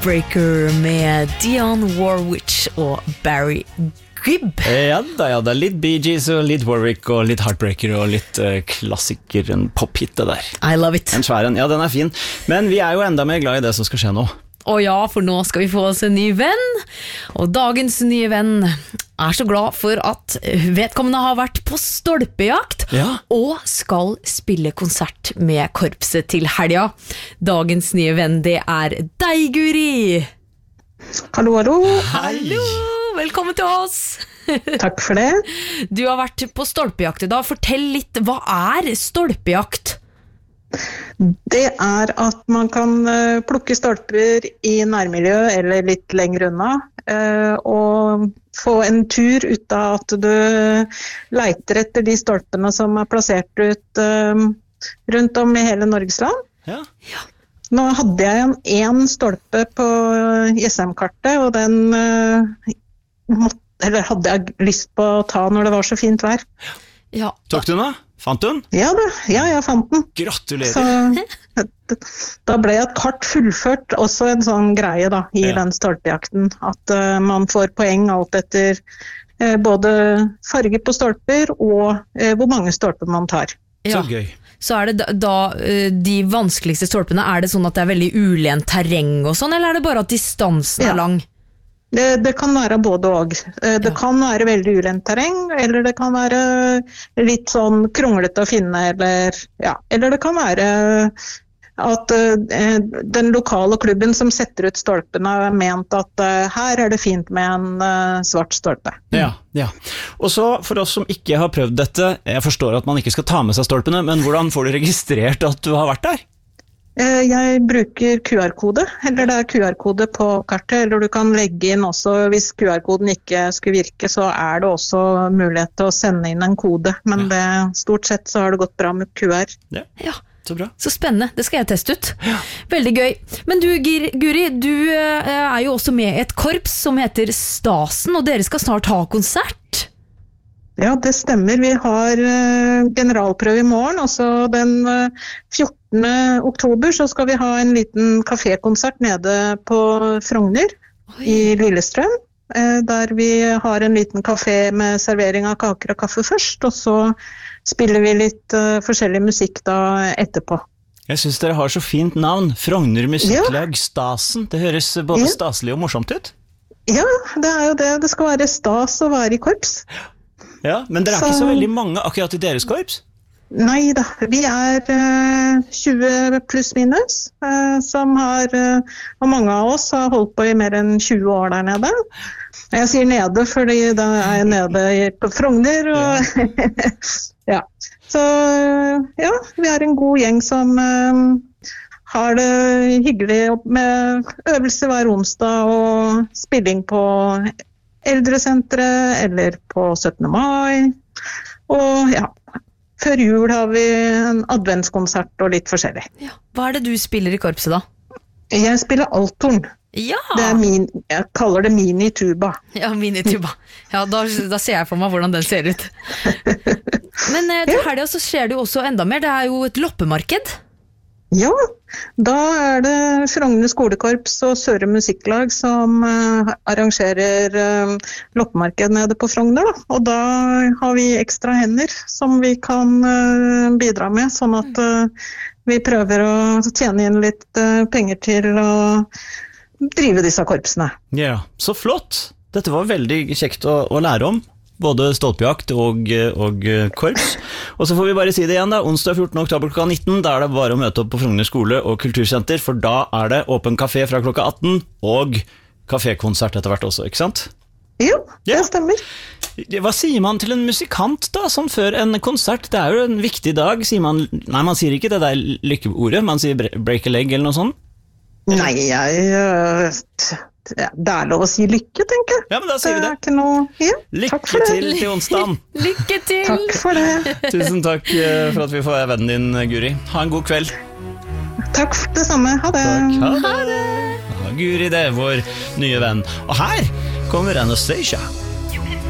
Heartbreaker med Dionne Warwick og Barry Gibb. Ja da, litt Bee Gees og litt Warwick og litt Heartbreaker og litt klassiker, en pophit det der. I love it. En svær en, ja den er fin. Men vi er jo enda mer glad i det som skal skje nå. Og ja, for nå skal vi få oss en ny venn. Og dagens nye venn er så glad for at vedkommende har vært på stolpejakt og skal spille konsert med korpset til helga. Dagens nye venn, det er deg, Guri! Hallo, hallo. Hallo, velkommen til oss. Takk for det. Du har vært på stolpejakt i dag. Fortell litt, hva er stolpejakt? Det er at man kan plukke stolper i nærmiljø eller litt lenger unna, og få en tur ut av at du leiter etter de stolpene som er plassert ut rundt om i hele Norges land. Ja. Nå hadde jeg en stolpe på GSM-kartet, og den hadde jeg lyst på å ta når det var så fint vær. Ja. Tok du den da? Fant du den? Ja, jeg fant den. Gratulerer. Så, da ble et kart fullført, også en sånn greie da, i den stolpejakten, at man får poeng alt etter både farge på stolper og hvor mange stolper man tar. Så gøy. Så er det da de vanskeligste stolpene, er det sånn at det er veldig ulent terreng og sånn, eller er det bare at distansen er lang? Det kan være både og. Det kan være veldig ulendt terreng, eller det kan være litt sånn kronglete å finne, eller det kan være at den lokale klubben som setter ut stolpene har ment at her er det fint med en svart stolpe. Ja. Og så for oss som ikke har prøvd dette, jeg forstår at man ikke skal ta med seg stolpene, men hvordan får du registrert at du har vært der? Jeg bruker QR-kode, eller det er QR-kode på kartet, eller du kan legge inn også, hvis QR-koden ikke skulle virke, så er det også mulighet til å sende inn en kode, men stort sett så har det gått bra med QR. Ja. Så bra. Så spennende, det skal jeg teste ut. Veldig gøy. Men du, Guri, du er jo også med i et korps som heter Stasen, og dere skal snart ha konsert. Ja, det stemmer. Vi har generalprøve i morgen, og så den 14. oktober så skal vi ha en liten kafékonsert nede på Frogner i Lillestrøm, der vi har en liten kafé med servering av kaker og kaffe først, og så spiller vi litt forskjellig musikk da etterpå. Jeg synes dere har så fint navn, Frogner Musikklag Stasen. Det høres både staselig og morsomt ut. Ja, det er jo det. Det skal være stas å være i korps. Ja, men dere er ikke så veldig mange akkurat i deres korps? Nei da, vi er 20 pluss minus, som og mange av oss har holdt på i mer enn 20 år der nede. Jeg sier nede, fordi da er jeg nede på Frogner, og Så vi er en god gjeng som har det hyggelig med øvelse hver onsdag og spilling på eldresentret eller på 17. mai. Og før jul har vi en adventskonsert og litt forskjellig. Ja. Hva er det du spiller i korpset da? Jeg spiller althorn. Ja. Det er jeg kaller det minituba. Ja, minituba. Ja, da ser jeg for meg hvordan den ser ut. Men til helga så skjer det jo også enda mer. Det er jo et loppemarked. Ja, da er det Frogner skolekorps og Søre musikklag som arrangerer loppemarked nede på Frogner. Og da har vi ekstra hender som vi kan bidra med, sånn at vi prøver å tjene inn litt penger til å drive disse korpsene. Ja, så flott! Dette var veldig kjekt å lære om. Både stolpejakt og korps. Og så får vi bare si det igjen da, onsdag 14. oktober klokka 19, da er det bare å møte opp på Frogner skole og kultursenter, for da er det åpen kafé fra klokka 18, og kafékonsert etter hvert også, ikke sant? Jo, det stemmer. Hva sier man til en musikant da, sånn før en konsert? Det er jo en viktig dag, sier man. Nei, man sier ikke det der lykkeordet, man sier break a leg eller noe sånt. Nei, det er lov å si lykke, tenker jeg. Ja, men da sier vi det. Det er ikke noe... Lykke til onsdagen. Lykke til! Takk for det. Tusen takk for at vi får være vennen din, Guri. Ha en god kveld. Takk for det samme. Ha det. Takk, ha det. Ja, Guri, det er vår nye venn. Og her kommer Anastasia.